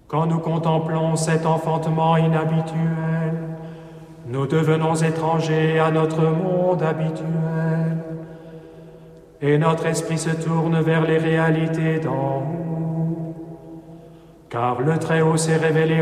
Quand nous contemplons cet enfantement inhabituel, nous devenons étrangers à notre monde habituel, et notre esprit se tourne vers les réalités d'en haut, car le Très-Haut s'est révélé